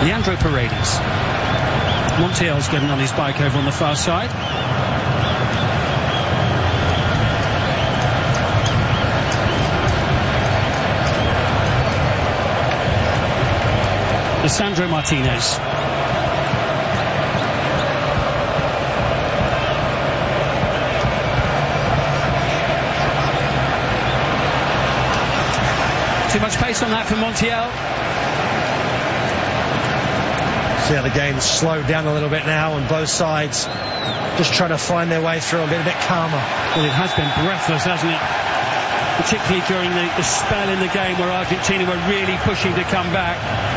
Leandro Paredes. Montiel's getting on his bike over on the far side. Lisandro Martinez. Too much pace on that for Montiel. See how the game's slowed down a little bit now on both sides. Just trying to find their way through and be a bit calmer. Well, it has been breathless, hasn't it? Particularly during the spell in the game where Argentina were really pushing to come back.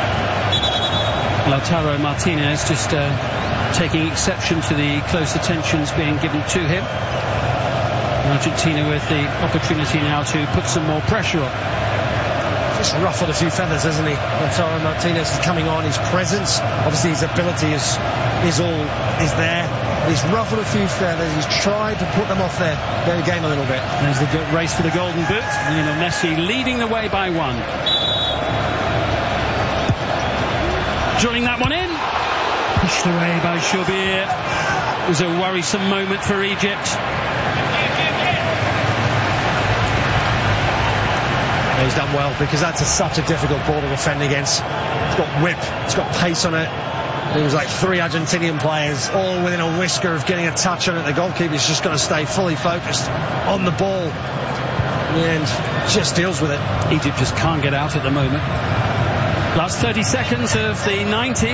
Lautaro Martinez just taking exception to the close attentions being given to him. Argentina with the opportunity now to put some more pressure on. Just ruffled a few feathers, hasn't he? Lautaro Martinez is coming on. His presence, obviously his ability is there. He's ruffled a few feathers. He's tried to put them off their game a little bit. There's the race for the golden boot. Lionel Messi leading the way by 1. Drilling that one in. Pushed away by Shobir. It was a worrisome moment for Egypt. He's done well, because that's such a difficult ball to defend against. It's got whip, it's got pace on it. There was like 3 Argentinian players all within a whisker of getting a touch on it. The goalkeeper's just got to stay fully focused on the ball and just deals with it. Egypt just can't get out at the moment. Last 30 seconds of the 90.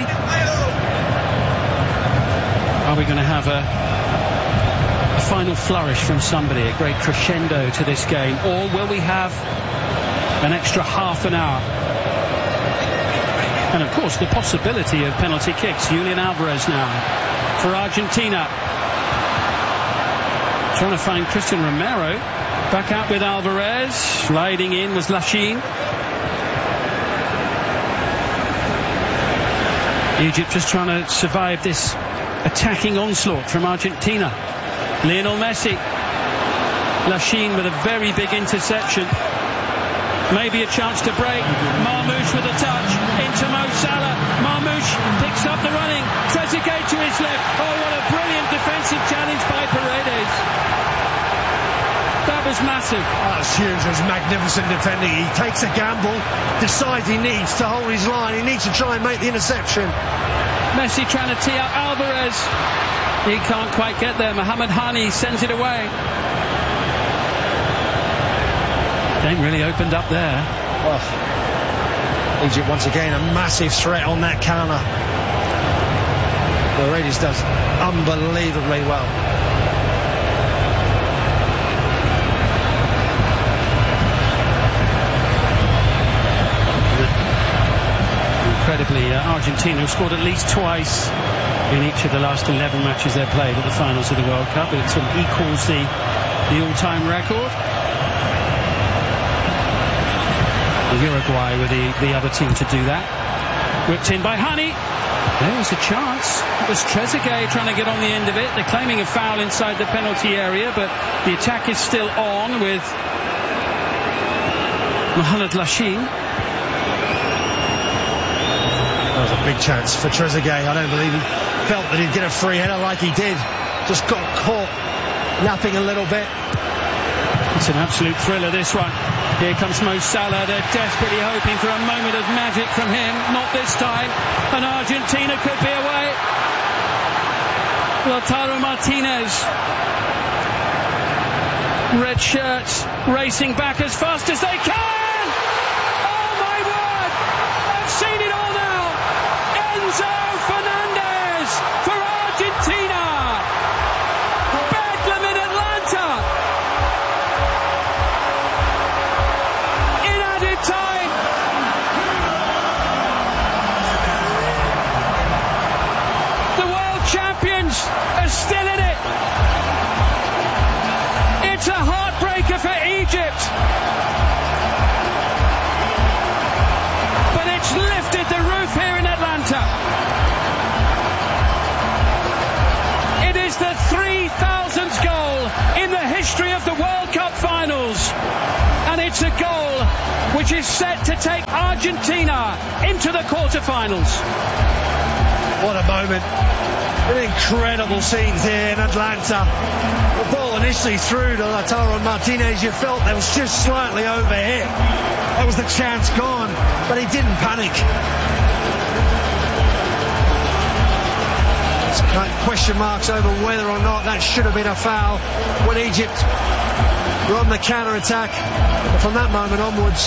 Are we going to have a final flourish from somebody, a great crescendo to this game, or will we have an extra half an hour? And of course the possibility of penalty kicks. Julian Alvarez now for Argentina, trying to find Christian Romero. Back out with Alvarez. Sliding in was Lachine. Egypt just trying to survive this attacking onslaught from Argentina. Lionel Messi. Lachine with a very big interception. Maybe a chance to break. Marmoush with a touch into Mo Salah. Marmoush picks up the running. Trezeguet to his left. Oh, what a brilliant defensive challenge by Paredes. That was massive. That's huge. It was magnificent defending. He takes a gamble, decides he needs to hold his line. He needs to try and make the interception. Messi trying to tee up Alvarez. He can't quite get there. Mohamed Hani sends it away. Game really opened up there. Oh. Egypt once again a massive threat on that counter. Paredes does unbelievably well. Incredibly, Argentina have scored at least twice in each of the last 11 matches they've played at the finals of the World Cup. It sort of equals the all-time record. Uruguay were the other team to do that. Whipped in by Hani. There was a chance. It was Trezeguet trying to get on the end of it. They're claiming a foul inside the penalty area, but the attack is still on with Mohamed Lachine. That was a big chance for Trezeguet. I don't believe he felt that he'd get a free header like he did. Just got caught napping a little bit. It's an absolute thriller, this one. Here comes Mo Salah. They're desperately hoping for a moment of magic from him. Not this time. And Argentina could be away. Lautaro Martinez. Red shirts racing back as fast as they can. Oh my word! I've seen it all now. Enzo Fernandez for Argentina. Bedlam in Atlanta. In added time. The world champions are still in it. It's a heartbreaker for Egypt. But it's lifted the roof here in Atlanta. It is the 3,000th goal in the history of the World Cup finals. And it's a goal which is set to take Argentina into the quarterfinals. What a moment. Incredible scenes here in Atlanta. The ball initially through to Lautaro Martinez. You felt that was just slightly overhit. That was the chance gone, but he didn't panic. Question marks over whether or not that should have been a foul when Egypt were on the counter-attack. But from that moment onwards,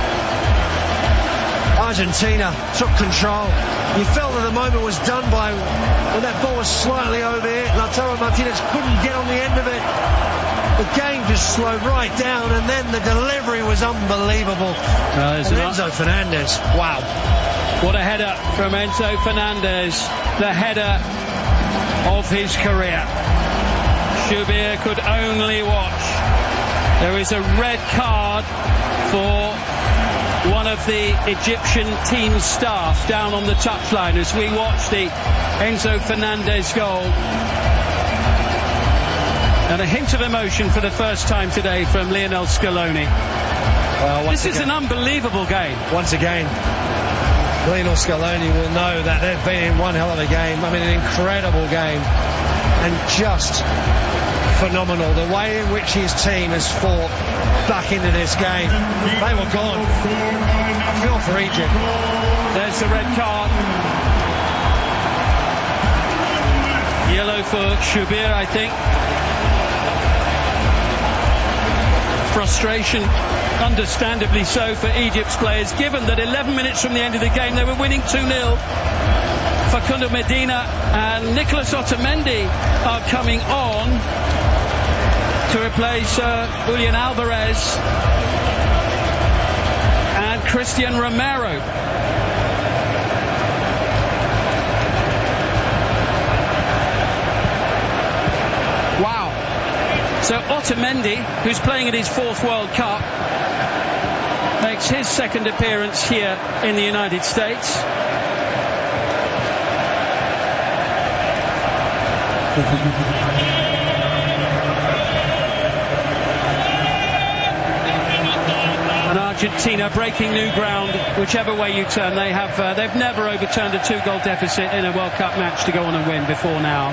Argentina took control. You felt that the moment was done by when that ball was slightly over here. Lautaro Martinez couldn't get on the end of it. The game just slowed right down, and then the delivery was unbelievable. Enzo Fernandez, wow. What a header from Enzo Fernandez. The header of his career. Shubir could only watch. There is a red card for one of the Egyptian team staff down on the touchline as we watch the Enzo Fernandez goal. And a hint of emotion for the first time today from Lionel Scaloni. This is an unbelievable game. Once again, Lionel Scaloni will know that they've been in one hell of a game. I mean, an incredible game. And just phenomenal. The way in which his team has fought back into this game. They were gone. I feel for Egypt. There's the red card. Yellow for Shubir, I think. Frustration, understandably so, for Egypt's players, given that 11 minutes from the end of the game they were winning 2-0. Facundo Medina and Nicolas Otamendi are coming on to replace Julian Alvarez and Christian Romero. Wow. So Otamendi, who's playing at his 4th World Cup, makes his 2nd appearance here in the United States. And Argentina breaking new ground whichever way you turn. They've never overturned a 2-goal deficit in a World Cup match to go on and win before now.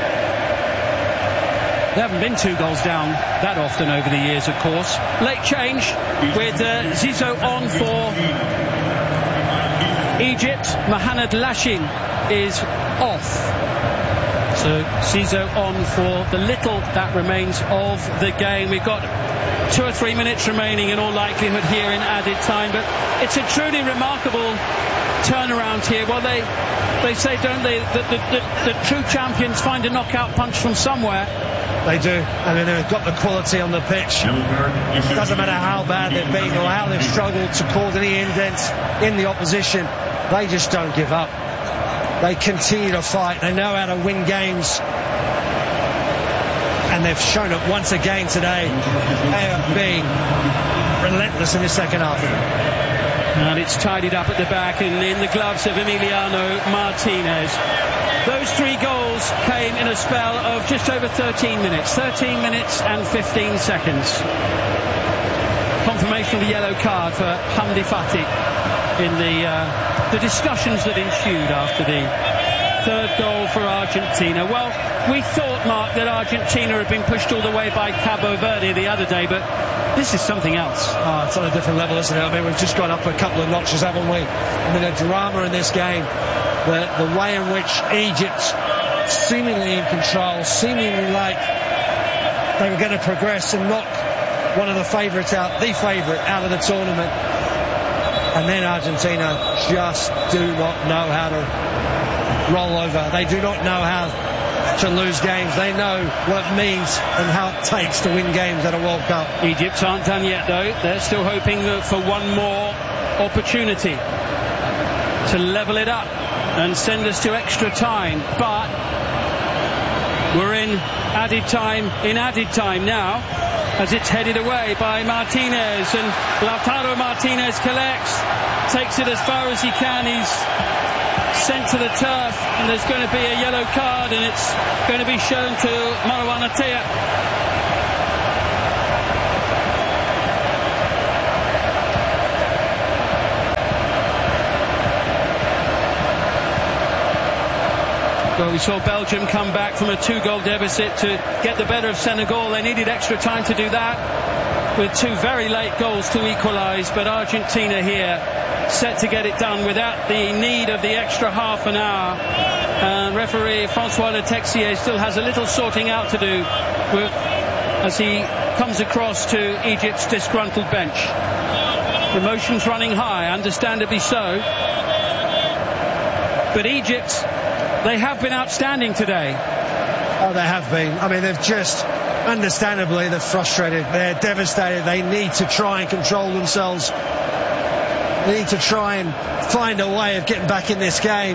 They haven't been 2 goals down that often over the years, of course. Late change with Zizou on for Egypt. Mohamed Lashin is off. So Zizou on for the little that remains of the game. We've got 2 or 3 minutes remaining in all likelihood here in added time. But it's a truly remarkable turnaround here. Well, they say, don't they, that true champions find a knockout punch from somewhere. They do. I mean, they've got the quality on the pitch. It doesn't matter how bad they've been or how they've struggled to cause any indents in the opposition. They just don't give up. They continue to fight. They know how to win games. And they've shown it once again today. They are being relentless in the second half. And it's tidied up at the back in the gloves of Emiliano Martinez. Those 3 goals came in a spell of just over 13 minutes. 13 minutes and 15 seconds. Confirmation of the yellow card for Hamdi Fati in the discussions that ensued after the 3rd goal for Argentina. Well, we thought, Mark, that Argentina had been pushed all the way by Cabo Verde the other day, but this is something else. Oh, it's on a different level, isn't it? I mean, we've just gone up a couple of notches, haven't we? I mean, the drama in this game, the way in which Egypt, seemingly in control, seemingly like they were going to progress and knock one of the favourites out, the favourite out of the tournament. And then Argentina just do not know how to roll over. They do not know how to lose games. They know what it means and how it takes to win games at a World Cup. Egypt aren't done yet, though. They're still hoping for one more opportunity to level it up and send us to extra time. But we're in added time now, as it's headed away by Martinez, and Lautaro Martinez collects, takes it as far as he can. He's sent to the turf, and there's going to be a yellow card, and it's going to be shown to Marwan Atiyah. Well, we saw Belgium come back from a 2-goal deficit to get the better of Senegal. They needed extra time to do that with 2 very late goals to equalise, but Argentina here set to get it done without the need of the extra half an hour. Referee Francois Le Texier still has a little sorting out to do as he comes across to Egypt's disgruntled bench. Emotions running high, understandably so. But Egypt, they have been outstanding today. Oh, they have been. I mean, they've just, understandably, they're frustrated. They're devastated. They need to try and control themselves. They need to try and find a way of getting back in this game.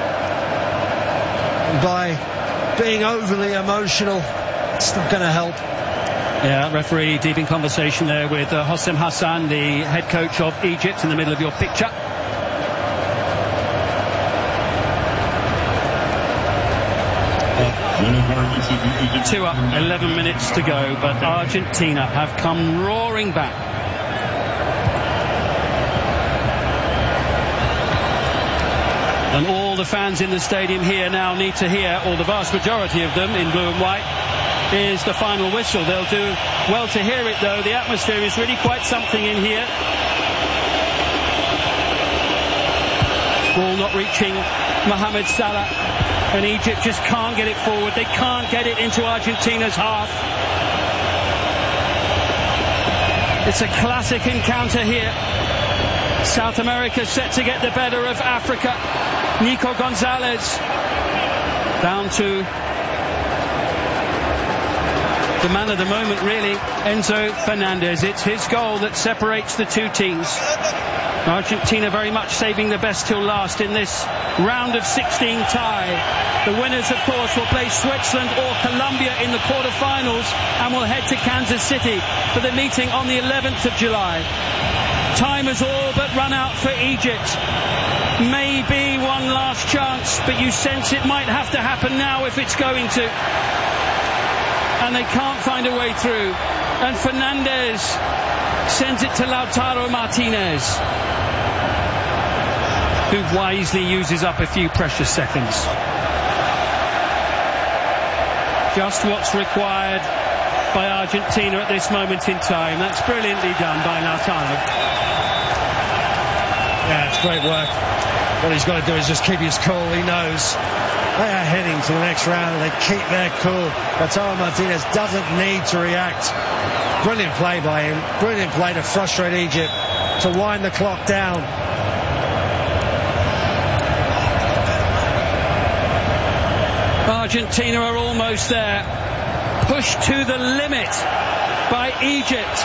And by being overly emotional, it's not going to help. Yeah, referee deep in conversation there with Hossam Hassan, the head coach of Egypt, in the middle of your picture. Two up, 11 minutes to go, but Argentina have come roaring back. And all the fans in the stadium here now need to hear, or the vast majority of them in blue and white, is the final whistle. They'll do well to hear it, though. The atmosphere is really quite something in here. Ball not reaching Mohamed Salah, and Egypt just can't get it forward. They can't get it into Argentina's half. It's a classic encounter here. South America set to get the better of Africa. Nico Gonzalez down to the man of the moment, really, Enzo Fernandez. It's his goal that separates the two teams. Argentina very much saving the best till last in this round of 16 tie. The winners, of course, will play Switzerland or Colombia in the quarterfinals and will head to Kansas City for the meeting on the 11th of July. Time has all but run out for Egypt. Maybe one last chance, but you sense it might have to happen now if it's going to. And they can't find a way through. And Fernandez sends it to Lautaro Martinez, who wisely uses up a few precious seconds. Just what's required by Argentina at this moment in time. That's brilliantly done by Lautaro. Yeah, it's great work. What he's got to do is just keep his cool. He knows they are heading to the next round and they keep their cool. Lautaro Martinez doesn't need to react. Brilliant play by him. Brilliant play to frustrate Egypt, to wind the clock down. Argentina are almost there. Pushed to the limit by Egypt.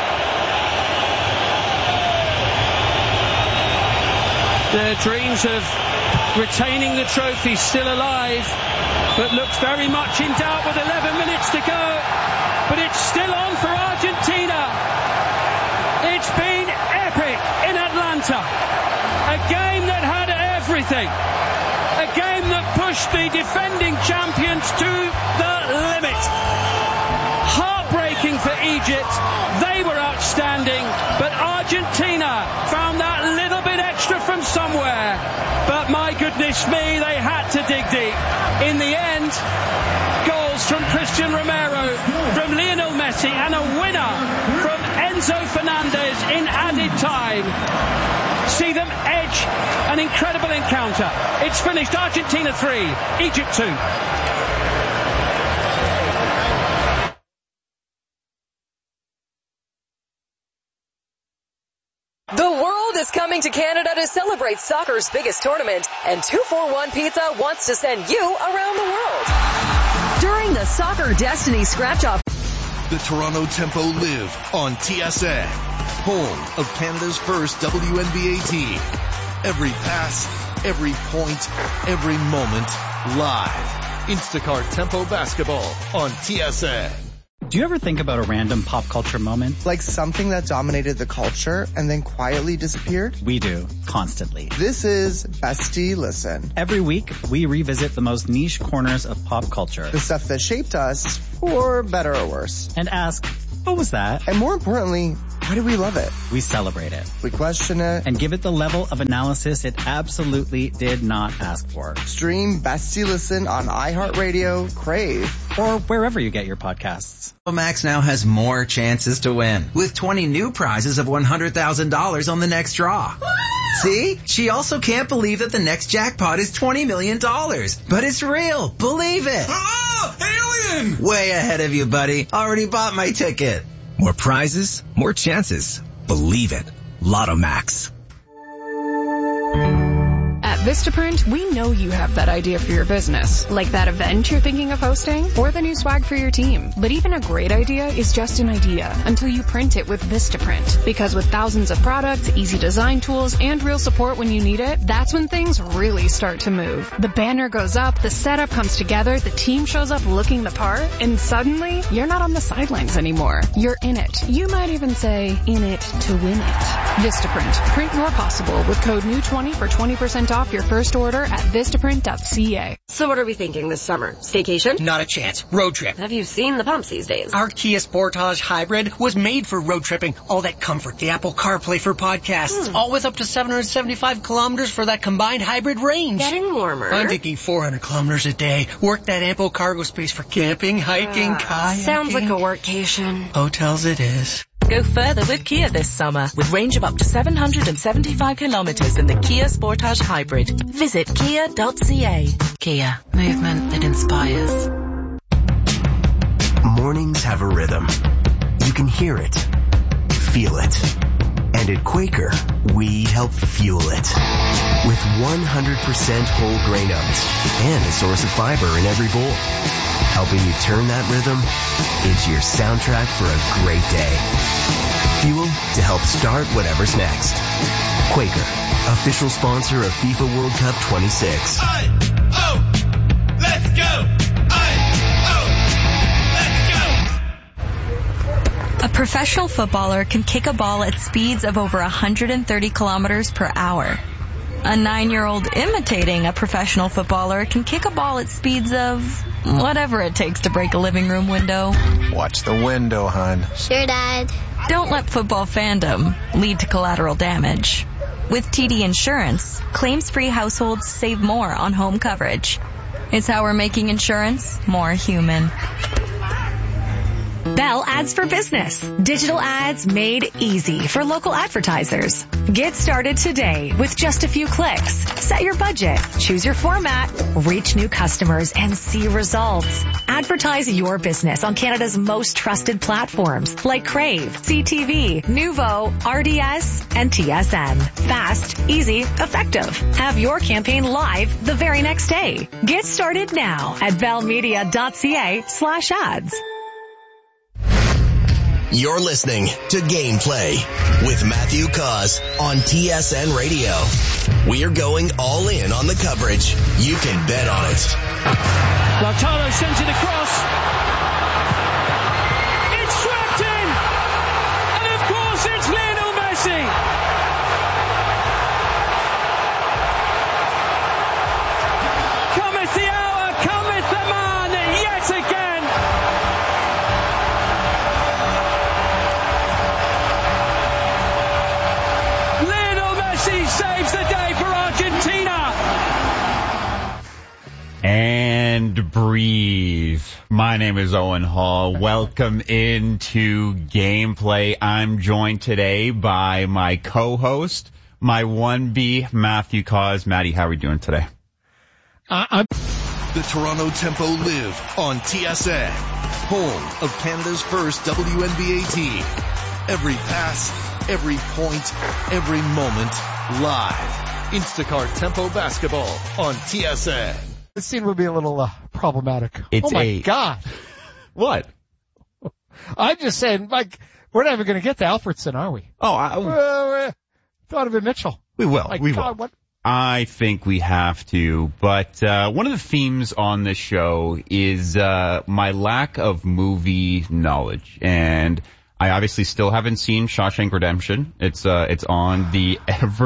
Their dreams of retaining the trophy still alive, but looks very much in doubt with 11 minutes to go. But it's still on for Argentina. It's been epic in Atlanta. A game that had everything. A game that pushed the defending champions to the limit. Heartbreaking for Egypt. They were outstanding, but Argentina found that little bit extra from somewhere. But my goodness me, they had to dig deep. In the end, goals from Christian Romero, from Lionel Messi, and a winner from Enzo Fernandez in added time. See them edge an incredible encounter. It's finished. Argentina 3, Egypt 2. The world is coming to Canada to celebrate soccer's biggest tournament, and 241 Pizza wants to send you around the world. During the Soccer Destiny Scratch-Off, the Toronto Tempo live on TSN, home of Canada's first WNBA team. Every pass, every point, every moment, live. Instacart Tempo Basketball on TSN. Do you ever think about a random pop culture moment? Like something that dominated the culture and then quietly disappeared? We do, constantly. This is Bestie Listen. Every week, we revisit the most niche corners of pop culture. The stuff that shaped us, for better or worse. And ask, what was that? And more importantly, Why do we love it? We celebrate it. We question it. And give it the level of analysis it absolutely did not ask for. Stream Best You Listen on iHeartRadio, Crave, or wherever you get your podcasts. Max now has more chances to win, with 20 new prizes of $100,000 on the next draw. See? She also can't believe that the next jackpot is $20 million. But it's real. Believe it. Oh, alien! Way ahead of you, buddy. Already bought my ticket. More prizes, more chances. Believe it. Lotto Max. At Vistaprint, we know you have that idea for your business, like that event you're thinking of hosting, or the new swag for your team. But even a great idea is just an idea until you print it with Vistaprint. Because with thousands of products, easy design tools, and real support when you need it, that's when things really start to move. The banner goes up, the setup comes together, the team shows up looking the part, and suddenly, you're not on the sidelines anymore. You're in it. You might even say, in it to win it. Vistaprint. Print your possible with code NEW20 for 20% off your first order at Vistaprint.ca. So what are we thinking this summer? Staycation? Not a chance. Road trip. Have you seen the pumps these days? Our Kia Sportage Hybrid was made for road tripping. All that comfort, the Apple CarPlay for podcasts, all with up to 775 kilometers for that combined hybrid range. Getting warmer. I'm thinking 400 kilometers a day. Work that ample cargo space for camping, hiking, kayaking. Sounds like a workcation. Hotels it is. Go further with Kia this summer with range of up to 775 kilometers in the Kia Sportage Hybrid. Visit kia.ca. Kia. Movement that inspires. Mornings have a rhythm. You can hear it, feel it. And at Quaker, we help fuel it. With 100% whole grain oats and a source of fiber in every bowl. Helping you turn that rhythm into your soundtrack for a great day. Fuel to help start whatever's next. Quaker, official sponsor of FIFA World Cup 26. Let's go! A professional footballer can kick a ball at speeds of over 130 kilometers per hour. A 9-year-old imitating a professional footballer can kick a ball at speeds of whatever it takes to break a living room window. Watch the window, hon. Sure, Dad. Don't let football fandom lead to collateral damage. With TD Insurance, claims-free households save more on home coverage. It's how we're making insurance more human. Bell Ads for Business. Digital ads made easy for local advertisers. Get started today with just a few clicks. Set your budget, choose your format, reach new customers, and see results. Advertise your business on Canada's most trusted platforms like Crave, CTV, Nuvo, RDS, and TSN. Fast, easy, effective. Have your campaign live the very next day. Get started now at bellmedia.ca/ads. You're listening to Gameplay with Matthew Cause on TSN Radio. We're going all in on the coverage. You can bet on it. Lautaro sends it across. It's swept in. And of course it's Lionel Messi. Cometh the hour, cometh the man yet again. Saves the day for Argentina. And breathe. My name is Owen Hall. Welcome into Gameplay. I'm joined today by my co-host, my 1B, Matthew Cause. Matty, how are we doing today? The Toronto Tempo live on TSN, home of Canada's first WNBA team. Every pass, every point, every moment, live. Instacart Tempo Basketball on TSN. This scene would be a little problematic. It's oh my God. What? I'm just saying, like, we're not even going to get to Alfredson, are we? Donovan Mitchell. We will. My we God, will. What? I think we have to, but one of the themes on this show is my lack of movie knowledge, and I obviously still haven't seen Shawshank Redemption. It's on the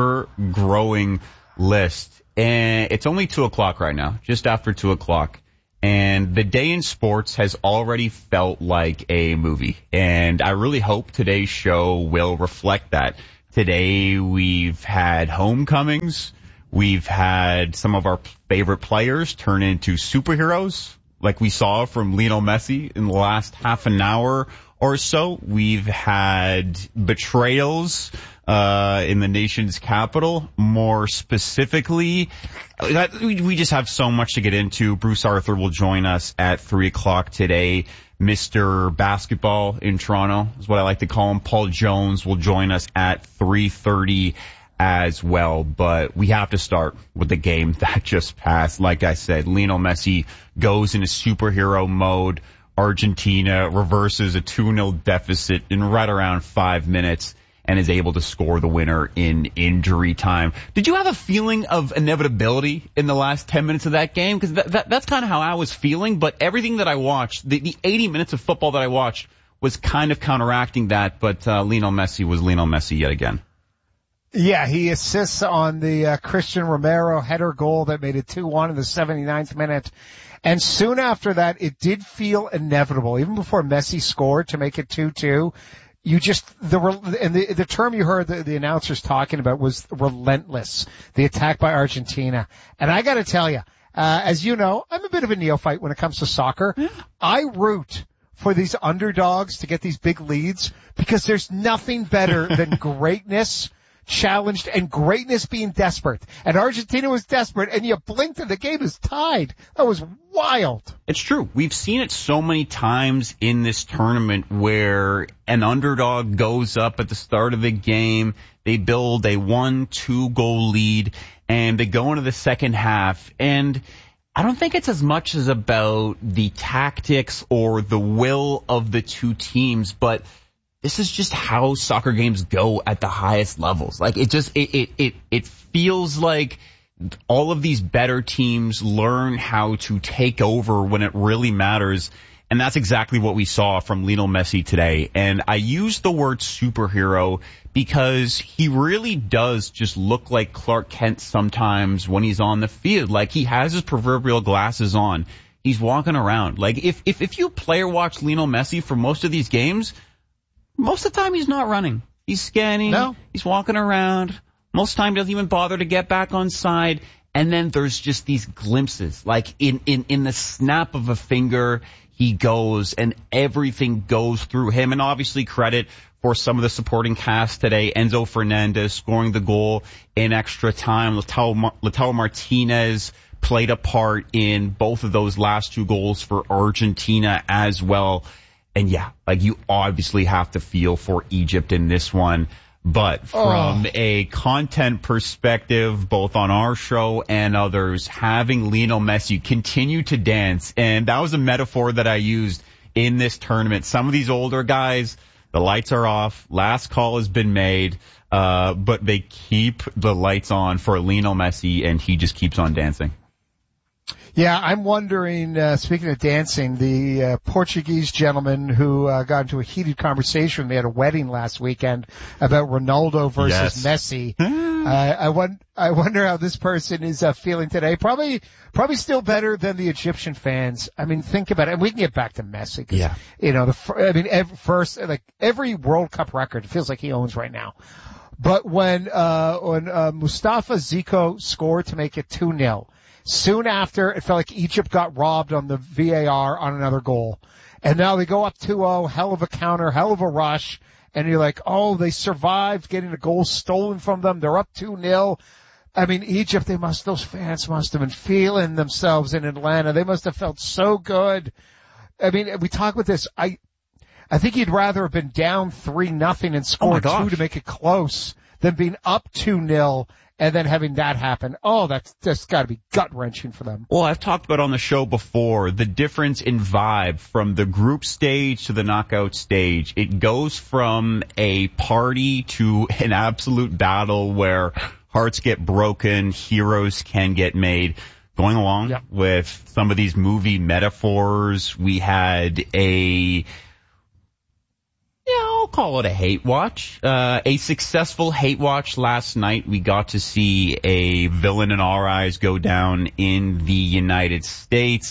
ever-growing list, and it's only 2:00 right now, just after 2:00, And the day in sports has already felt like a movie. And I really hope today's show will reflect that. Today we've had homecomings. We've had some of our favorite players turn into superheroes, like we saw from Lionel Messi in the last half an hour or so. We've had betrayals in the nation's capital. More specifically, we just have so much to get into. Bruce Arthur will join us at 3 o'clock today. Mr. Basketball in Toronto is what I like to call him. Paul Jones will join us at 3:30 as well. But we have to start with the game that just passed. Like I said, Lionel Messi goes into superhero mode. Argentina reverses a 2-0 deficit in right around 5 minutes and is able to score the winner in injury time. Did you have a feeling of inevitability in the last 10 minutes of that game? Because that's kind of how I was feeling, but everything that I watched, the 80 minutes of football that I watched was kind of counteracting that, but Lionel Messi was Lionel Messi yet again. Yeah, he assists on the Christian Romero header goal that made it 2-1 in the 79th minute. And soon after that, it did feel inevitable. Even before Messi scored to make it 2-2, the term you heard the announcers talking about was relentless, the attack by Argentina. And I gotta tell you, as you know, I'm a bit of a neophyte when it comes to soccer. I root for these underdogs to get these big leads because there's nothing better than greatness challenged and greatness being desperate. And Argentina was desperate, and you blinked and the game is tied. That was wild. It's true. We've seen it so many times in this tournament where an underdog goes up at the start of the game, they build a 1-2 goal lead, and they go into the second half. And I don't think it's as much as about the tactics or the will of the two teams, but this is just how soccer games go at the highest levels. Like it feels like all of these better teams learn how to take over when it really matters. And that's exactly what we saw from Lionel Messi today. And I use the word superhero because he really does just look like Clark Kent sometimes when he's on the field. Like he has his proverbial glasses on. He's walking around. Like if you player watch Lionel Messi for most of these games, most of the time he's not running. He's scanning. No. He's walking around. Most of the time he doesn't even bother to get back on side. And then there's just these glimpses. Like in the snap of a finger, he goes and everything goes through him. And obviously credit for some of the supporting cast today. Enzo Fernandez scoring the goal in extra time. Lautaro Martinez played a part in both of those last two goals for Argentina as well. And yeah, like you obviously have to feel for Egypt in this one. But from a content perspective, both on our show and others, having Lionel Messi continue to dance, and that was a metaphor that I used in this tournament. Some of these older guys, the lights are off, last call has been made, but they keep the lights on for Lionel Messi, and he just keeps on dancing. Yeah, I'm wondering, speaking of dancing, the Portuguese gentleman who got into a heated conversation with me at a wedding last weekend about Ronaldo versus Messi. I wonder how this person is feeling today. Probably still better than the Egyptian fans. I mean, think about it. And we can get back to Messi. Yeah. You know, every World Cup record, it feels like he owns right now. But when Mustafa Zico scored to make it 2-0, soon after, it felt like Egypt got robbed on the VAR on another goal. And now they go up 2-0, hell of a counter, hell of a rush. And you're like, oh, they survived getting a goal stolen from them. They're up 2-0. I mean, Egypt, those fans must have been feeling themselves in Atlanta. They must have felt so good. I mean, we talk about this. I think you'd rather have been down 3-0 and scored 2 to make it close than being up 2-0 and then having that happen. Oh, that's got to be gut-wrenching for them. Well, I've talked about on the show before the difference in vibe from the group stage to the knockout stage. It goes from a party to an absolute battle where hearts get broken, heroes can get made. Going along with some of these movie metaphors, we had I'll call it a hate watch. A successful hate watch last night. We got to see a villain in our eyes go down in the United States.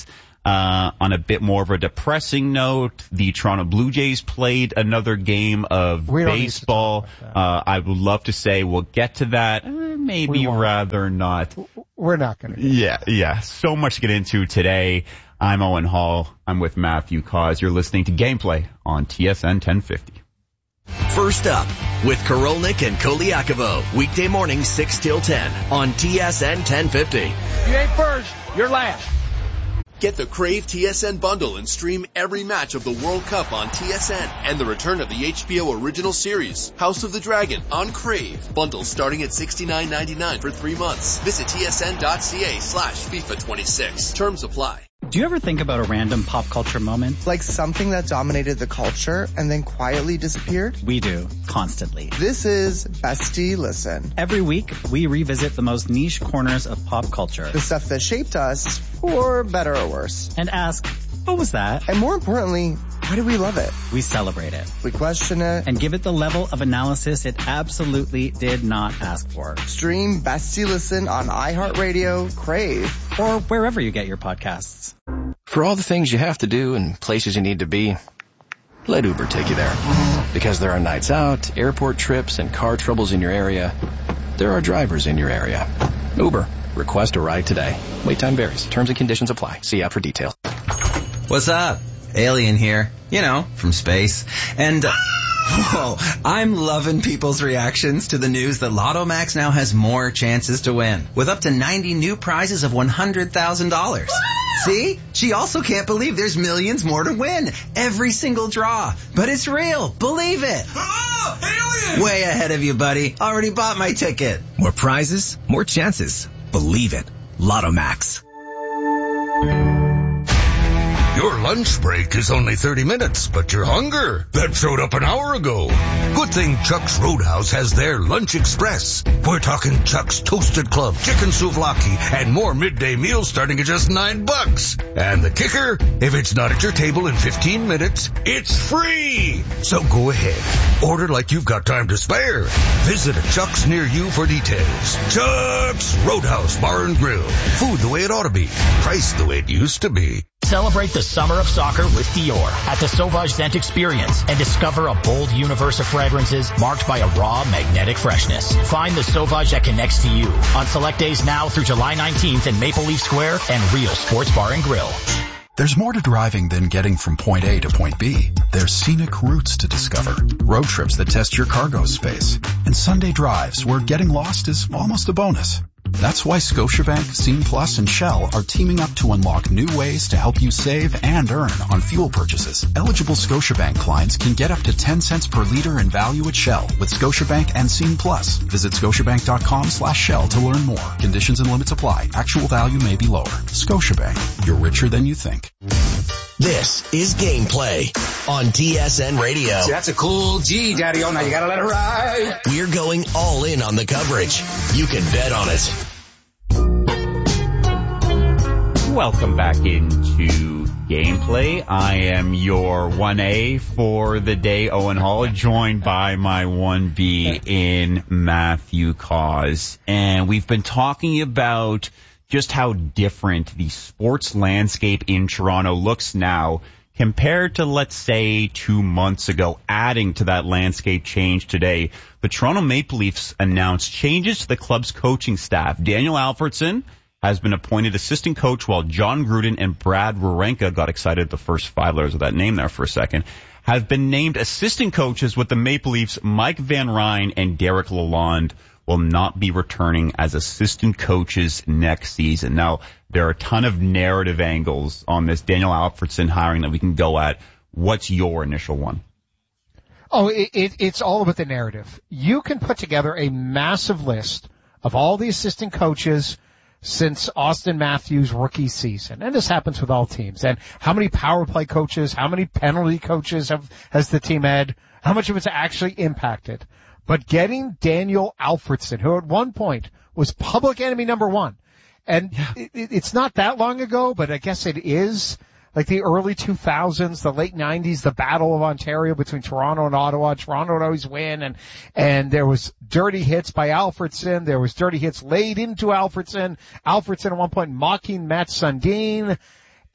On a bit more of a depressing note, the Toronto Blue Jays played another game of baseball. I would love to say we'll get to that. Maybe rather not. We're not going to. Yeah. So much to get into today. I'm Owen Hall. I'm with Matthew Cause. You're listening to Gameplay on TSN 1050. First up, with Korolnik and Koliakovo, weekday morning 6 till 10 on TSN 1050. You ain't first, you're last. Get the Crave TSN bundle and stream every match of the World Cup on TSN and the return of the HBO original series, House of the Dragon, on Crave. Bundles starting at $69.99 for 3 months. Visit tsn.ca/FIFA26. Terms apply. Do you ever think about a random pop culture moment? Like something that dominated the culture and then quietly disappeared? We do, constantly. This is Bestie Listen. Every week, we revisit the most niche corners of pop culture. The stuff that shaped us, for better or worse. And ask, what was that? And more importantly, why do we love it? We celebrate it. We question it. And give it the level of analysis it absolutely did not ask for. Stream Bestie Listen on iHeartRadio, Crave, or wherever you get your podcasts. For all the things you have to do and places you need to be, let Uber take you there. Because there are nights out, airport trips, and car troubles in your area, there are drivers in your area. Uber. Request a ride today. Wait time varies. Terms and conditions apply. See app for details. What's up? Alien here. You know, from space. And, whoa, I'm loving people's reactions to the news that Lotto Max now has more chances to win. With up to 90 new prizes of $100,000. See? She also can't believe there's millions more to win. Every single draw. But it's real. Believe it. Oh, alien! Way ahead of you, buddy. Already bought my ticket. More prizes, more chances. Believe it. Lotto Max. Your lunch break is only 30 minutes, but your hunger, that showed up an hour ago. Good thing Chuck's Roadhouse has their Lunch Express. We're talking Chuck's Toasted Club, chicken souvlaki, and more midday meals starting at just $9. And the kicker, if it's not at your table in 15 minutes, it's free. So go ahead, order like you've got time to spare. Visit a Chuck's near you for details. Chuck's Roadhouse Bar and Grill. Food the way it ought to be. Price the way it used to be. Celebrate the summer of soccer with Dior at the Sauvage Scent Experience and discover a bold universe of fragrances marked by a raw, magnetic freshness. Find the Sauvage that connects to you on select days now through July 19th in Maple Leaf Square and Rio Sports Bar and Grill. There's more to driving than getting from point A to point B. There's scenic routes to discover, road trips that test your cargo space, and Sunday drives where getting lost is almost a bonus. That's why Scotiabank, Scene Plus, and Shell are teaming up to unlock new ways to help you save and earn on fuel purchases. Eligible Scotiabank clients can get up to 10 cents per liter in value at Shell with Scotiabank and Scene Plus. Visit scotiabank.com/Shell to learn more. Conditions and limits apply. Actual value may be lower. Scotiabank. You're richer than you think. This is Gameplay on TSN Radio. See, that's a cool G, Daddy-O. Now you gotta let it ride. We're going all in on the coverage. You can bet on it. Welcome back into Gameplay. I am your 1A for the day, Owen Hall, joined by my 1B in Matthew Cause. And we've been talking about just how different the sports landscape in Toronto looks now compared to, let's say, 2 months ago. Adding to that landscape change today, the Toronto Maple Leafs announced changes to the club's coaching staff. Daniel Alfredson has been appointed assistant coach, while John Gruden and Brad Wawrinka, got excited at the first 5 letters of that name there for a second, have been named assistant coaches with the Maple Leafs. Mike Van Ryn and Derek Lalonde will not be returning as assistant coaches next season. Now, there are a ton of narrative angles on this Daniel Alfredson hiring that we can go at. What's your initial one? Oh, it's all about the narrative. You can put together a massive list of all the assistant coaches since Austin Matthews' rookie season. And this happens with all teams. And how many power play coaches, how many penalty coaches has the team had, how much of it's actually impacted. But getting Daniel Alfredson, who at one point was public enemy number one, and it's not that long ago, but I guess it is, like the early 2000s, the late 90s, the Battle of Ontario between Toronto and Ottawa. Toronto would always win, and there was dirty hits by Alfredson. There was dirty hits laid into Alfredson. Alfredson at one point mocking Matt Sundin.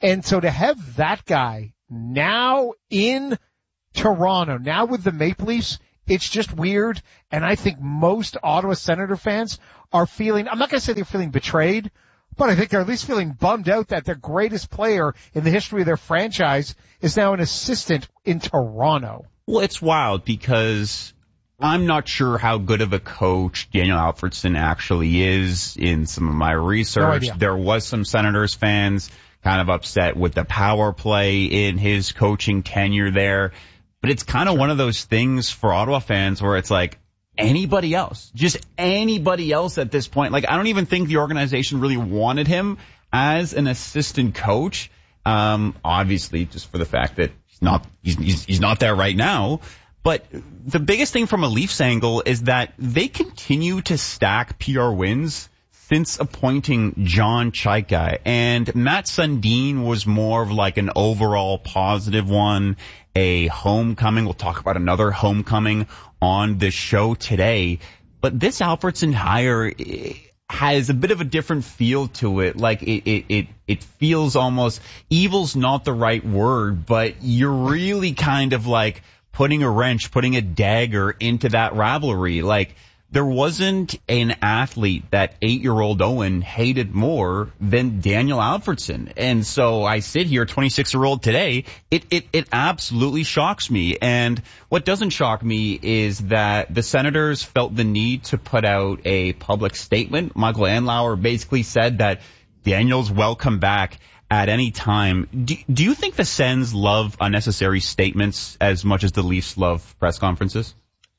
And so to have that guy now in Toronto, now with the Maple Leafs, it's just weird. And I think most Ottawa Senator fans are feeling, I'm not going to say they're feeling betrayed, but I think they're at least feeling bummed out that their greatest player in the history of their franchise is now an assistant in Toronto. Well, it's wild because I'm not sure how good of a coach Daniel Alfredsson actually is. In some of my research, there was some Senators fans kind of upset with the power play in his coaching tenure there. But it's kind of one of those things for Ottawa fans where it's like, anybody else, just anybody else at this point. Like, I don't even think the organization really wanted him as an assistant coach. Obviously, just for the fact that he's not there right now. But the biggest thing from a Leafs angle is that they continue to stack PR wins since appointing John Chayka. And Matt Sundin was more of like an overall positive one, a homecoming. We'll talk about another homecoming on the show today. But this Alfredsson hire has a bit of a different feel to it. Like it feels almost, evil's not the right word, but you're really kind of like putting a wrench, putting a dagger into that rivalry. Like, there wasn't an athlete that 8-year-old Owen hated more than Daniel Alfredsson. And so I sit here, 26-year-old today, it absolutely shocks me. And what doesn't shock me is that the Senators felt the need to put out a public statement. Michael Andlauer basically said that Daniel's welcome back at any time. Do you think the Sens love unnecessary statements as much as the Leafs love press conferences?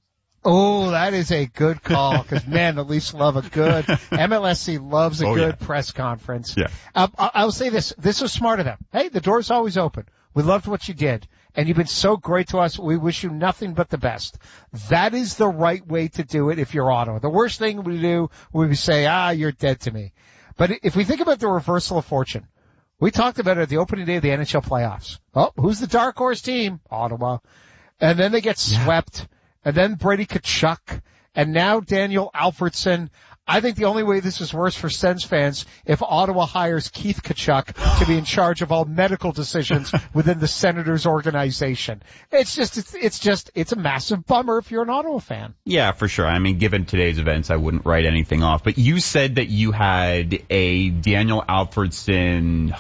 Oh, that is a good call, because, man, the Leafs love a good, MLSC loves a good press conference. Yeah. I'll say this. This was smart of them. Hey, the door's always open. We loved what you did, and you've been so great to us. We wish you nothing but the best. That is the right way to do it if you're Ottawa. The worst thing we do would be say, you're dead to me. But if we think about the reversal of fortune, we talked about it at the opening day of the NHL playoffs. Oh, who's the dark horse team? Ottawa. And then they get swept. And then Brady Tkachuk, and now Daniel Alfredsson. I think the only way this is worse for Sens fans if Ottawa hires Keith Tkachuk to be in charge of all medical decisions within the Senators organization. It's a massive bummer if you're an Ottawa fan. Yeah, for sure. I mean, given today's events, I wouldn't write anything off. But you said that you had a Daniel Alfredsson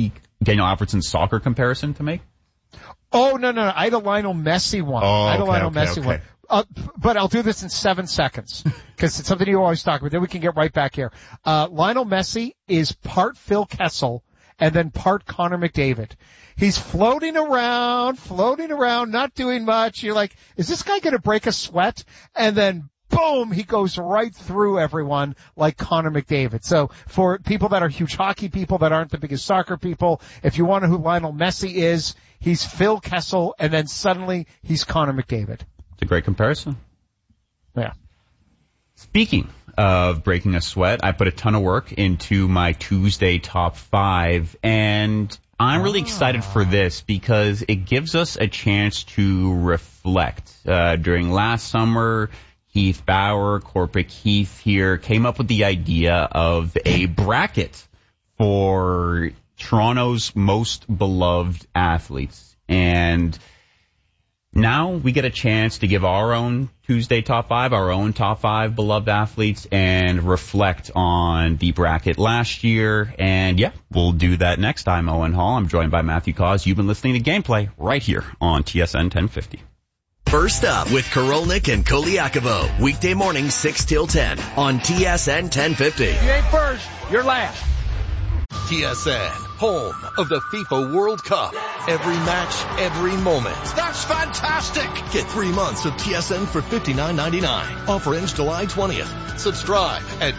soccer comparison to make? Oh, no. I had a Lionel Messi one. One. But I'll do this in 7 seconds, because it's something you always talk about. Then we can get right back here. Lionel Messi is part Phil Kessel and then part Connor McDavid. He's floating around, not doing much. You're like, is this guy going to break a sweat? And then boom, he goes right through everyone like Connor McDavid. So for people that are huge hockey people that aren't the biggest soccer people, if you want to know who Lionel Messi is, he's Phil Kessel, and then suddenly he's Connor McDavid. It's a great comparison. Yeah. Speaking of breaking a sweat, I put a ton of work into my Tuesday top 5, and I'm really excited for this because it gives us a chance to reflect. During last summer, Heath Bauer, Corporate Heath here, came up with the idea of a bracket for Toronto's most beloved athletes. And now we get a chance to give our own Tuesday top 5, our own top 5 beloved athletes, and reflect on the bracket last year. And yeah, we'll do that next time. Owen Hall. I'm joined by Matthew Cause. You've been listening to Gameplay right here on TSN 1050. First up with Korolnik and Koliakovo. Weekday morning 6 till 10 on TSN 1050. You ain't first, you're last. TSN, home of the FIFA World Cup. Every match, every moment. That's fantastic. Get 3 months of TSN for $59.99. Offer ends July 20th. Subscribe at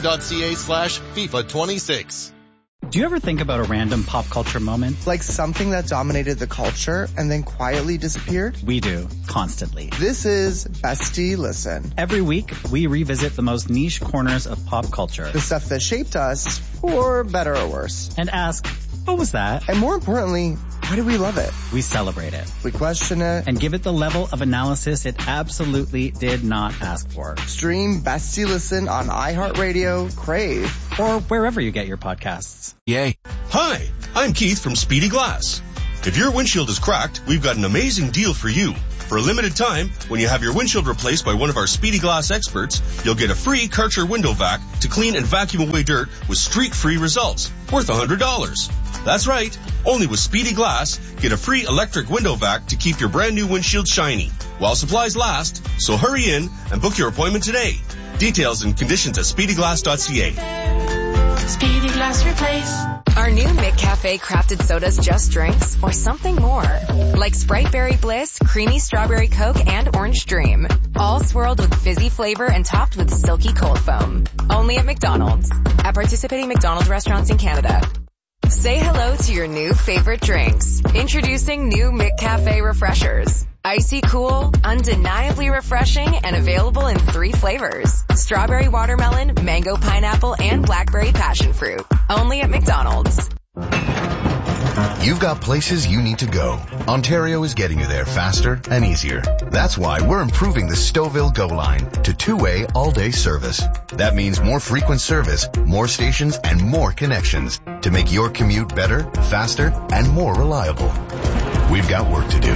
tsn.ca/FIFA26. Do you ever think about a random pop culture moment? Like something that dominated the culture and then quietly disappeared? We do, constantly. This is Bestie Listen. Every week, we revisit the most niche corners of pop culture. The stuff that shaped us, for better or worse. And ask, what was that? And more importantly, why do we love it? We celebrate it. We question it. And give it the level of analysis it absolutely did not ask for. Stream Bestie Listen on iHeartRadio, Crave, or wherever you get your podcasts. Yay. Hi, I'm Keith from Speedy Glass. If your windshield is cracked, we've got an amazing deal for you. For a limited time, when you have your windshield replaced by one of our Speedy Glass experts, you'll get a free Karcher window vac to clean and vacuum away dirt with streak-free results, worth $100. That's right. Only with Speedy Glass, get a free electric window vac to keep your brand new windshield shiny while supplies last. So hurry in and book your appointment today. Details and conditions at speedyglass.ca. Speedy Glass Replace. Are new McCafe crafted sodas just drinks or something more? Like Sprite Berry Bliss, Creamy Strawberry Coke, and Orange Dream. All swirled with fizzy flavor and topped with silky cold foam. Only at McDonald's. At participating McDonald's restaurants in Canada. Say hello to your new favorite drinks. Introducing new McCafe Refreshers. Icy cool, undeniably refreshing, and available in 3 flavors. Strawberry watermelon, mango pineapple, and blackberry passion fruit. Only at McDonald's. You've got places you need to go. Ontario is getting you there faster and easier. That's why we're improving the Stouffville Go line to 2-way all-day service. That means more frequent service, more stations, and more connections to make your commute better, faster, and more reliable. We've got work to do.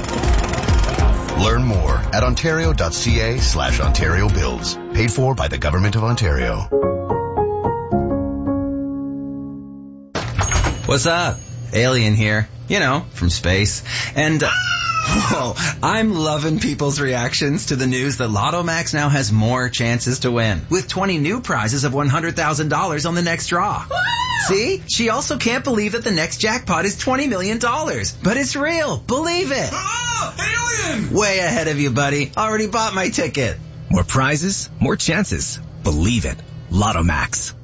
Learn more at ontario.ca/Ontario Builds. Paid for by the Government of Ontario. What's up? Alien here. You know, from space. And, whoa, I'm loving people's reactions to the news that Lotto Max now has more chances to win. With 20 new prizes of $100,000 on the next draw. See? She also can't believe that the next jackpot is $20 million. But it's real. Believe it. Alien! Way ahead of you, buddy. Already bought my ticket. More prizes, more chances. Believe it. Lotto Max.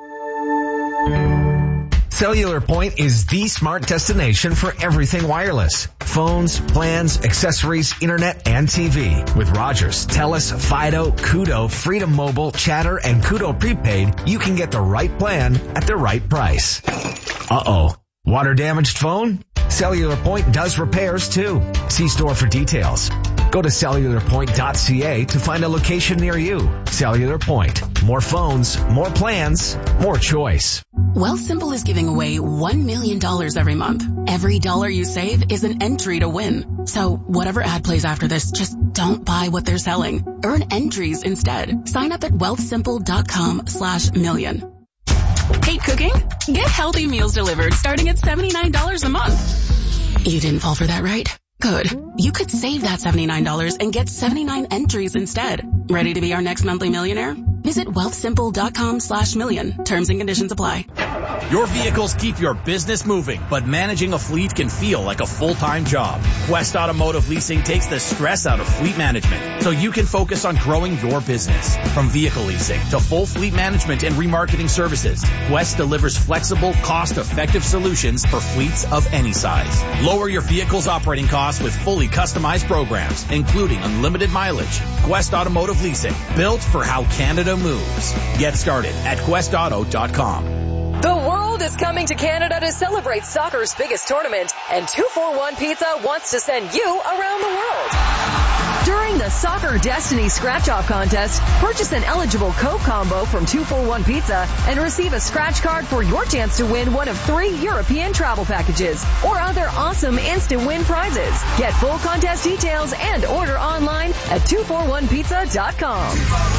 Cellular Point is the smart destination for everything wireless. Phones, plans, accessories, internet, and TV. With Rogers, Telus, Fido, Koodo, Freedom Mobile, Chatter, and Koodo Prepaid, you can get the right plan at the right price. Uh-oh. Water damaged phone? Cellular Point does repairs too. See store for details. Go to cellularpoint.ca to find a location near you. Cellular Point. More phones, more plans, more choice. Wealthsimple is giving away $1 million every month. Every dollar you save is an entry to win. So whatever ad plays after this, just don't buy what they're selling. Earn entries instead. Sign up at wealthsimple.com/million. Hate cooking? Get healthy meals delivered starting at $79 a month. You didn't fall for that, right? Good. You could save that $79 and get 79 entries instead. Ready to be our next monthly millionaire? Visit wealthsimple.com/million. Terms and conditions apply. Your vehicles keep your business moving, but managing a fleet can feel like a full-time job. Quest Automotive Leasing takes the stress out of fleet management so you can focus on growing your business. From vehicle leasing to full fleet management and remarketing services, Quest delivers flexible, cost-effective solutions for fleets of any size. Lower your vehicle's operating costs with fully customized programs, including unlimited mileage. Quest Automotive Leasing, built for how Canada moves. Get started at questauto.com. The world is coming to Canada to celebrate soccer's biggest tournament, and 241 Pizza wants to send you around the world. During the Soccer Destiny Scratch-Off Contest, purchase an eligible Coke combo from 241 Pizza and receive a scratch card for your chance to win one of 3 European travel packages or other awesome instant win prizes. Get full contest details and order online at 241pizza.com.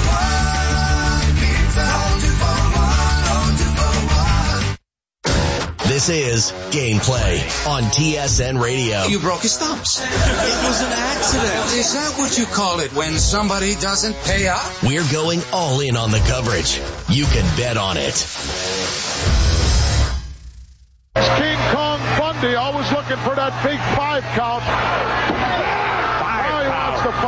This is Gameplay on TSN Radio. You broke his thumbs. It was an accident. Is that what you call it when somebody doesn't pay up? We're going all in on the coverage. You can bet on it. King Kong Bundy always looking for that big 5 count. Now he wants the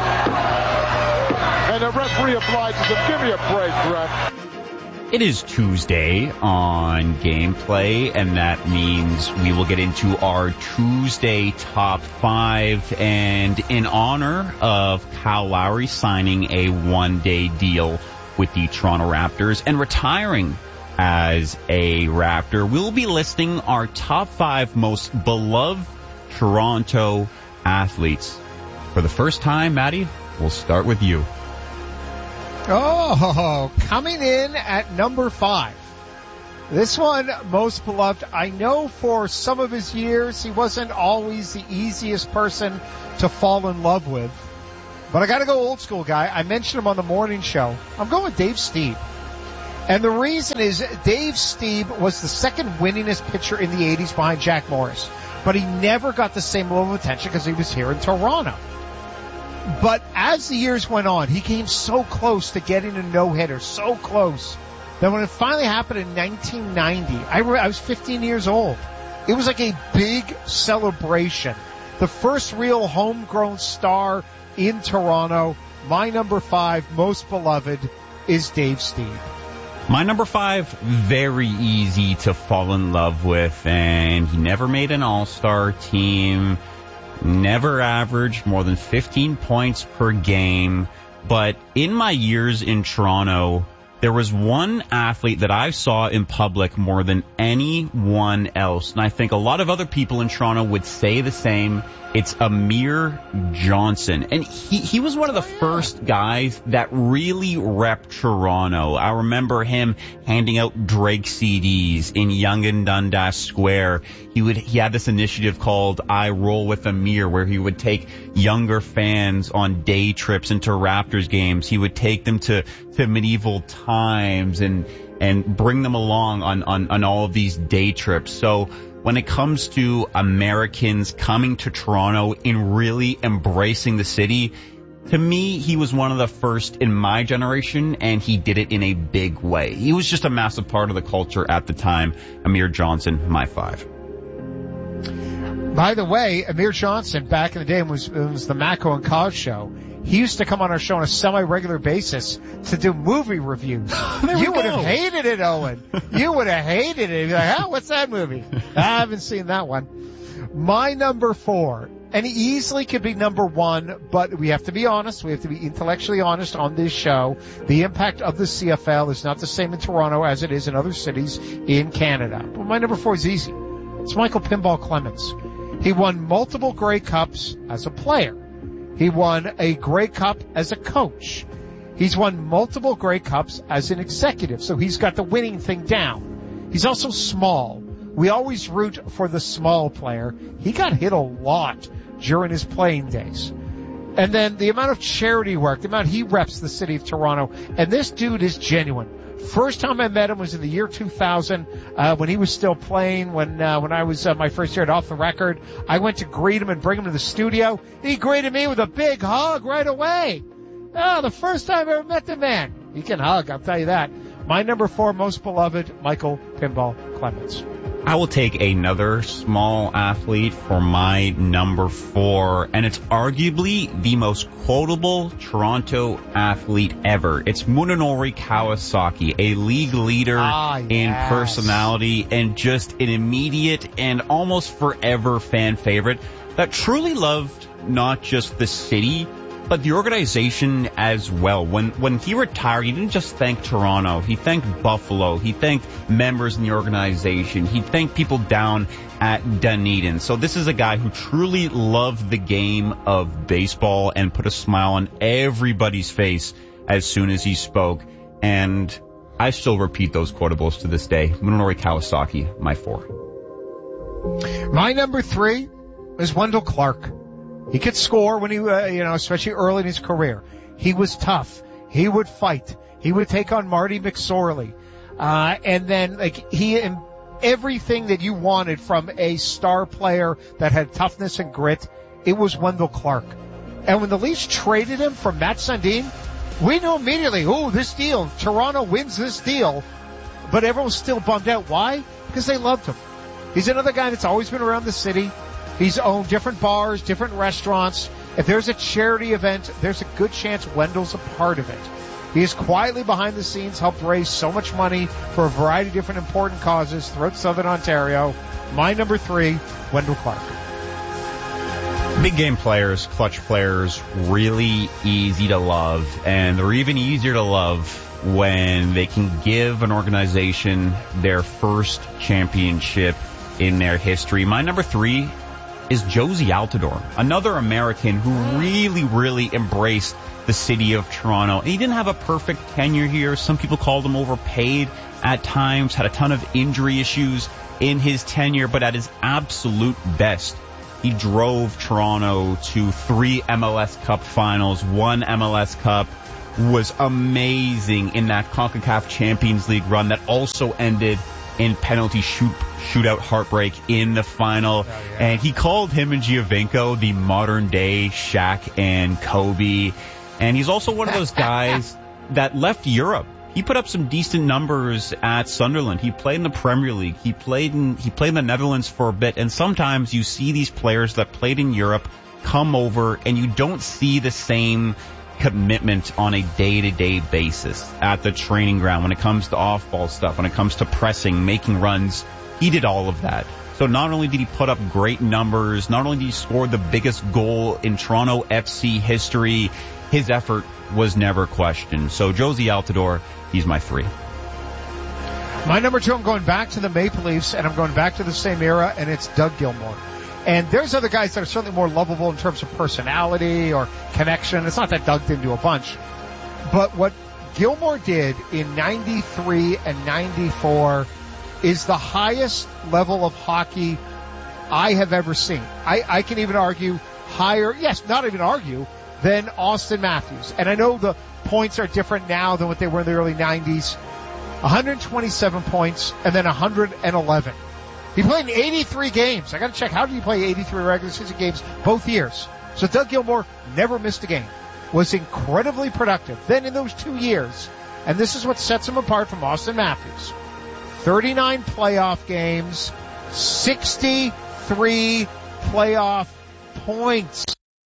5. And the referee obliges him. Give me a break, ref. It is Tuesday on Gameplay, and that means we will get into our Tuesday top 5. And in honor of Kyle Lowry signing a one-day deal with the Toronto Raptors and retiring as a Raptor, we'll be listing our top 5 most beloved Toronto athletes. For the first time, Maddie, we'll start with you. Oh, coming in at number 5. This one, most beloved. I know for some of his years, he wasn't always the easiest person to fall in love with. But I gotta go old school guy. I mentioned him on the morning show. I'm going with Dave Stieb. And the reason is Dave Stieb was the second winningest pitcher in the 80s behind Jack Morris. But he never got the same level of attention because he was here in Toronto. But as the years went on, he came so close to getting a no-hitter, so close, that when it finally happened in 1990, I was 15 years old. It was like a big celebration. The first real homegrown star in Toronto. My number 5, most beloved, is Dave Stieb. My number 5, very easy to fall in love with, and he never made an all-star team, never averaged more than 15 points per game. But in my years in Toronto, there was one athlete that I saw in public more than anyone else, and I think a lot of other people in Toronto would say the same. It's Amir Johnson. And he was one of the first guys that really repped Toronto. I remember him handing out Drake CDs in Yonge and Dundas Square. He had this initiative called I Roll with Amir, where he would take younger fans on day trips into Raptors games. He would take them to medieval times and bring them along on all of these day trips. So when it comes to Americans coming to Toronto and really embracing the city, to me, he was one of the first in my generation, and he did it in a big way. He was just a massive part of the culture at the time. Amir Johnson, my 5. By the way, Amir Johnson, back in the day, it was the Mako and Cause show. He used to come on our show on a semi-regular basis to do movie reviews. You would have hated it, Owen. You would have hated it. You'd be like, oh, what's that movie? I haven't seen that one. My number 4, and he easily could be number 1, but we have to be honest. We have to be intellectually honest on this show. The impact of the CFL is not the same in Toronto as it is in other cities in Canada. But my number 4 is easy. It's Michael Pinball Clemens. He won multiple Grey Cups as a player. He won a Grey Cup as a coach. He's won multiple Grey Cups as an executive, so he's got the winning thing down. He's also small. We always root for the small player. He got hit a lot during his playing days. And then the amount of charity work, the amount he reps the city of Toronto, and this dude is genuine. First time I met him was in the year 2000, when he was still playing, when I was, my first year at Off the Record. I went to greet him and bring him to the studio. He greeted me with a big hug right away. Oh, the first time I ever met the man. He can hug, I'll tell you that. My number 4, most beloved, Michael Pinball Clemens. I will take another small athlete for my number 4, and it's arguably the most quotable Toronto athlete ever. It's Munenori Kawasaki, a league leader in personality and just an immediate and almost forever fan favorite that truly loved not just the city, but the organization as well. When he retired, he didn't just thank Toronto. He thanked Buffalo. He thanked members in the organization. He thanked people down at Dunedin. So this is a guy who truly loved the game of baseball and put a smile on everybody's face as soon as he spoke. And I still repeat those quotables to this day. Munenori Kawasaki, my 4. My number 3 is Wendell Clark. He could score when he, especially early in his career. He was tough. He would fight. He would take on Marty McSorley. And then, everything that you wanted from a star player that had toughness and grit, it was Wendell Clark. And when the Leafs traded him from Matt Sundin, we knew immediately, this deal, Toronto wins this deal. But everyone was still bummed out. Why? Because they loved him. He's another guy that's always been around the city. He's owned different bars, different restaurants. If there's a charity event, there's a good chance Wendell's a part of it. He is quietly behind the scenes, helped raise so much money for a variety of different important causes throughout Southern Ontario. My number 3, Wendell Clark. Big game players, clutch players, really easy to love. And they're even easier to love when they can give an organization their first championship in their history. My number 3 is Josie Altidore, another American who really, really embraced the city of Toronto. And he didn't have a perfect tenure here. Some people called him overpaid. at times, had a ton of injury issues in his tenure, but at his absolute best, he drove Toronto to 3 MLS Cup finals, 1 MLS Cup, was amazing in that CONCACAF Champions League run that also ended in penalty shootout heartbreak in the final. And he called him and Giovinco the modern day Shaq and Kobe. And he's also one of those guys that left Europe. He put up some decent numbers at Sunderland. He played in the Premier League. He played in the Netherlands for a bit. And sometimes you see these players that played in Europe come over and you don't see the same commitment on a day-to-day basis at the training ground when it comes to off-ball stuff, when it comes to pressing, making runs. He did all of that. So not only did he put up great numbers, not only did he score the biggest goal in Toronto FC history, his effort was never questioned. So Jozy Altidore, he's my 3. My number 2, I'm going back to the Maple Leafs, and I'm going back to the same era, and it's Doug Gilmour. And there's other guys that are certainly more lovable in terms of personality or connection. It's not that Doug didn't do a bunch. But what Gilmour did in 93 and 94 is the highest level of hockey I have ever seen. I can even argue higher, yes, not even argue, than Austin Matthews. And I know the points are different now than what they were in the early 90s. 127 points and then 111. He played in 83 games. I got to check, how did he play 83 regular season games both years? So Doug Gilmour never missed a game. Was incredibly productive. Then in those 2 years, and this is what sets him apart from Austin Matthews, 39 playoff games, 63 playoff points.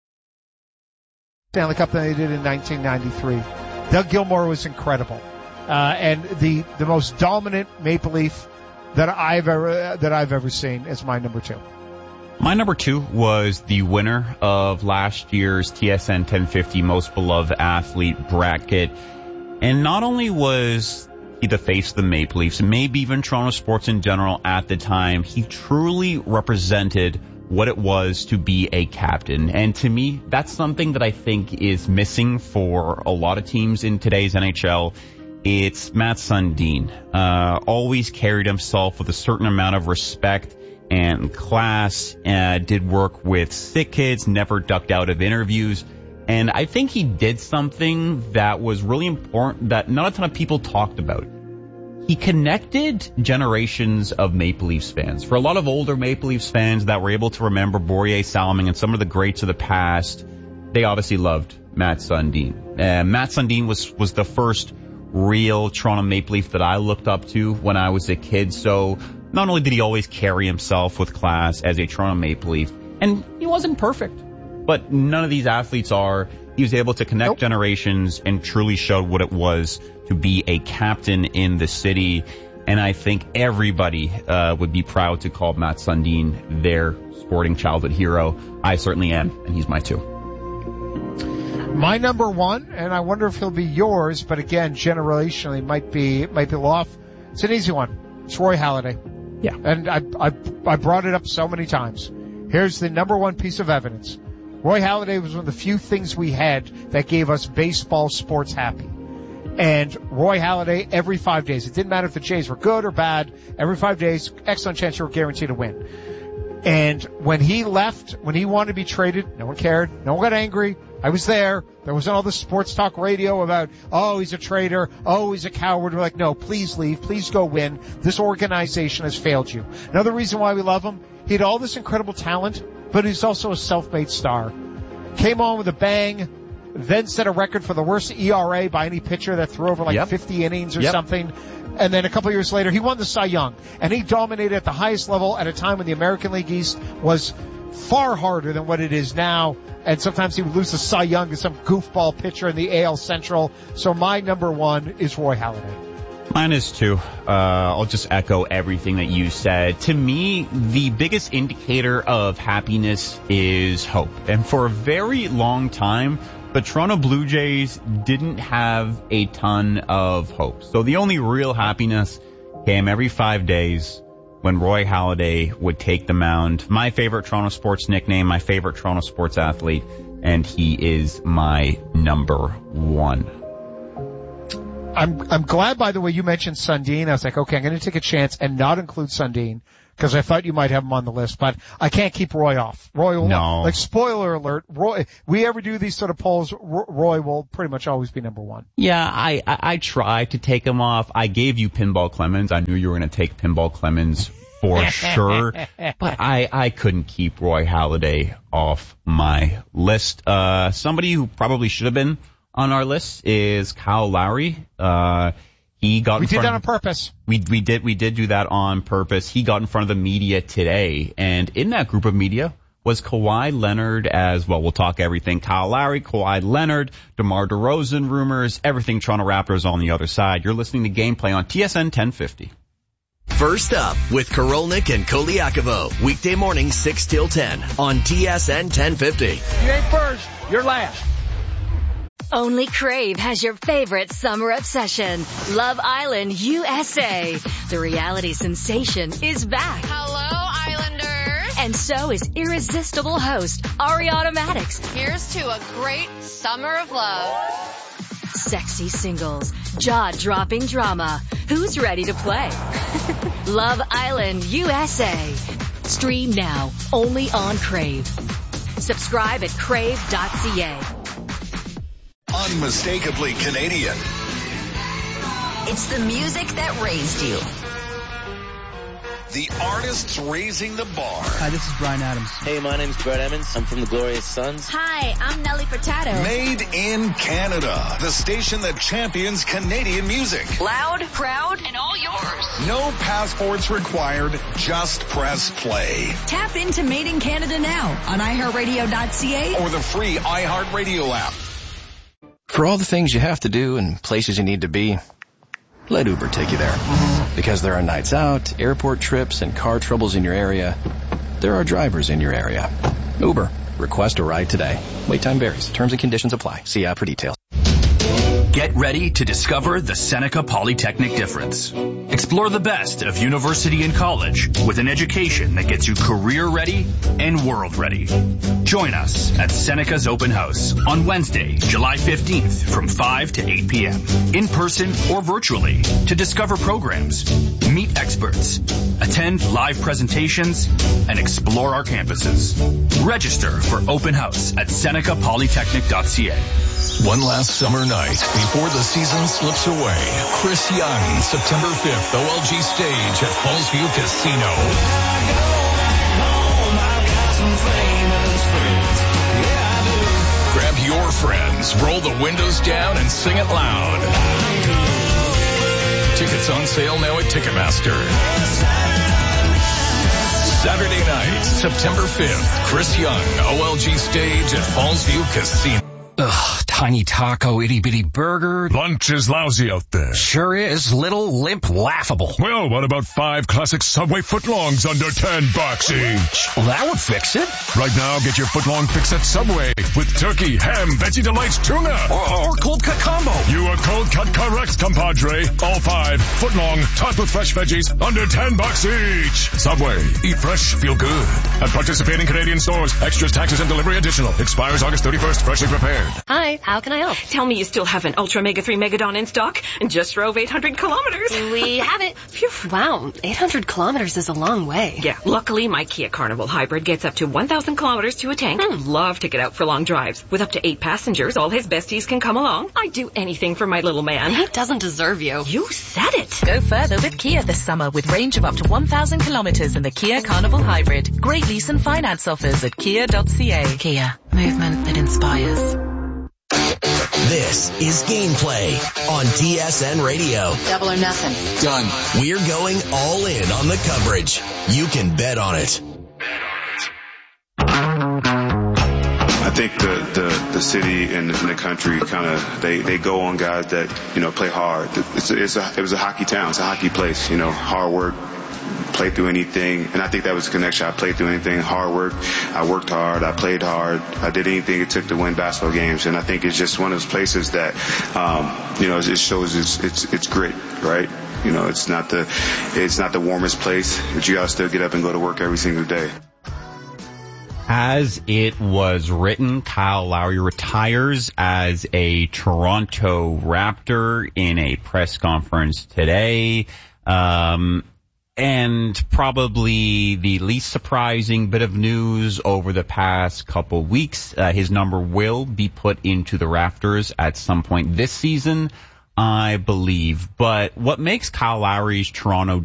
Stanley Cup that they did in 1993. Doug Gilmour was incredible. And the most dominant Maple Leaf that I've ever seen is my number 2. My number 2 was the winner of last year's TSN 1050 Most Beloved Athlete bracket. And not only was he the face of the Maple Leafs, and maybe even Toronto sports in general at the time, he truly represented what it was to be a captain. And to me, that's something that I think is missing for a lot of teams in today's NHL. It's Mats Sundin. Always carried himself with a certain amount of respect and class, did work with sick kids, never ducked out of interviews. And I think he did something that was really important that not a ton of people talked about. He connected generations of Maple Leafs fans. For a lot of older Maple Leafs fans that were able to remember Borje Salming and some of the greats of the past, they obviously loved Mats Sundin. Mats Sundin was the first real Toronto Maple Leaf that I looked up to when I was a kid. So not only did he always carry himself with class as a Toronto Maple Leaf, and he wasn't perfect, but none of these athletes are. He was able to connect generations and truly showed what it was to be a captain in the city. And I think everybody would be proud to call Mats Sundin their sporting childhood hero. I certainly am, and he's my 2. My number 1, and I wonder if he'll be yours, but again, generationally might be off. It's an easy one. It's Roy Halladay. Yeah. And I brought it up so many times. Here's the number 1 piece of evidence. Roy Halladay was one of the few things we had that gave us baseball sports happy. And Roy Halladay, every 5 days, it didn't matter if the Jays were good or bad, every 5 days, excellent chance you were guaranteed to win. And when he left, when he wanted to be traded, no one cared. No one got angry. I was there. There wasn't all this sports talk radio about, oh, he's a traitor. Oh, he's a coward. We're like, no, please leave. Please go win. This organization has failed you. Another reason why we love him, he had all this incredible talent, but he's also a self-made star. Came on with a bang, then set a record for the worst ERA by any pitcher that threw over 50 innings or something. And then a couple years later, he won the Cy Young. And he dominated at the highest level at a time when the American League East was far harder than what it is now. And sometimes he would lose the Cy Young to some goofball pitcher in the AL Central. So my number 1 is Roy Halladay. Mine is 2. I'll just echo everything that you said. To me, the biggest indicator of happiness is hope. And for a very long time, the Toronto Blue Jays didn't have a ton of hope. So the only real happiness came every 5 days when Roy Halladay would take the mound. My favorite Toronto sports nickname, my favorite Toronto sports athlete, and he is my number 1. I'm glad, by the way, you mentioned Sundin. I was like, okay, I'm going to take a chance and not include Sundin because I thought you might have him on the list, but I can't keep Roy off. Roy will, like, spoiler alert, Roy, we ever do these sort of polls, Roy will pretty much always be number one. Yeah, I tried to take him off. I gave you Pinball Clemens. I knew you were going to take Pinball Clemens for sure, but I couldn't keep Roy Halladay off my list. Somebody who probably should have been on our list is Kyle Lowry. We did that on purpose. We did do that on purpose. He got in front of the media today, and in that group of media was Kawhi Leonard as well. We'll talk everything Kyle Lowry, Kawhi Leonard, DeMar DeRozan rumors, everything Toronto Raptors on the other side. You're listening to Gameplay on TSN 1050. First up with Korolnik and Koliakovo. Weekday morning 6 till 10 on TSN 1050. You ain't first, you're last. Only Crave has your favorite summer obsession, Love Island USA. The reality sensation is back. Hello, Islanders. And so is irresistible host Ariana Madix. Here's to a great summer of love. Sexy singles, jaw-dropping drama. Who's ready to play? Love Island USA. Stream now, only on Crave. Subscribe at crave.ca. Unmistakably Canadian. It's the music that raised you. The artists raising the bar. Hi, this is Bryan Adams. Hey, my name's Brett Emmons. I'm from the Glorious Sons. Hi, I'm Nelly Furtado. Made in Canada. The station that champions Canadian music. Loud, proud, and all yours. No passports required. Just press play. Tap into Made in Canada now on iHeartRadio.ca or the free iHeartRadio app. For all the things you have to do and places you need to be, let Uber take you there. Because there are nights out, airport trips, and car troubles in your area, there are drivers in your area. Uber. Request a ride today. Wait time varies. Terms and conditions apply. See app for details. Get ready to discover the Seneca Polytechnic difference. Explore the best of university and college with an education that gets you career ready and world ready. Join us at Seneca's Open House on Wednesday, July 15th from 5 to 8 p.m. in person or virtually to discover programs, meet experts, attend live presentations, and explore our campuses. Register for Open House at senecapolytechnic.ca. One last summer night before the season slips away. Chris Young, September 5th, OLG stage at Fallsview Casino. Grab your friends, roll the windows down, and sing it loud. Tickets on sale now at Ticketmaster. Saturday night, September 5th, Chris Young, OLG stage at Fallsview Casino. Ugh, tiny taco, itty-bitty burger. Lunch is lousy out there. Sure is. Little, limp, laughable. Well, what about 5 classic Subway footlongs under $10 each? Well, that would fix it. Right now, get your footlong fix at Subway with turkey, ham, veggie delights, tuna. Or cold cut combo. You are cold cut correct, compadre. All 5 footlong, topped with fresh veggies, under $10 each. Subway. Eat fresh, feel good. At participating Canadian stores. Extras, taxes, and delivery additional. Expires August 31st. Freshly prepared. Hi, how can I help? Tell me you still have an Ultra Mega 3 Megadon in stock and just drove 800 kilometers. We have it. Phew. Wow, 800 kilometers is a long way. Yeah, luckily my Kia Carnival Hybrid gets up to 1,000 kilometers to a tank. Love to get out for long drives. With up to 8 passengers, all his besties can come along. I'd do anything for my little man. He doesn't deserve you. You said it. Go further with Kia this summer with range of up to 1,000 kilometers in the Kia Carnival Hybrid. Great lease and finance offers at kia.ca. Kia, movement that inspires. This is Gameplay on TSN Radio. Double or nothing. Done. We're going all in on the coverage. You can bet on it. I think the city and the country kind of they go on guys that play hard. It was a hockey town. It's a hockey place. Hard work. Play through anything, and I think that was the connection. I played through anything, hard work. I worked hard. I played hard. I did anything it took to win basketball games, and I think it's just one of those places that, it shows it's grit, right? It's not the warmest place, but you gotta still get up and go to work every single day. As it was written, Kyle Lowry retires as a Toronto Raptor in a press conference today. And probably the least surprising bit of news over the past couple weeks, his number will be put into the rafters at some point this season, I believe. But what makes Kyle Lowry's Toronto